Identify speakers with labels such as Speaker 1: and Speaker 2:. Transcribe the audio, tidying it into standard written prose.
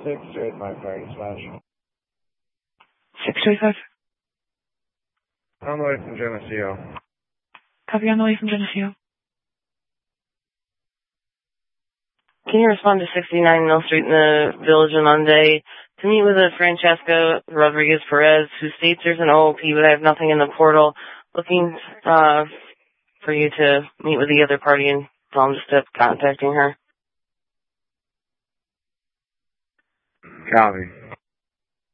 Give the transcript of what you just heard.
Speaker 1: 625 party slash.
Speaker 2: 625.
Speaker 1: On the way from Geneseo.
Speaker 2: Copy, on the way from Geneseo.
Speaker 3: Can you respond to 69 Mill Street in the Village of Monday to meet with a Francesca Rodriguez Perez who states there's an OOP but I have nothing in the portal, looking for you to meet with the other party and tell them to stop contacting her?
Speaker 1: Copy.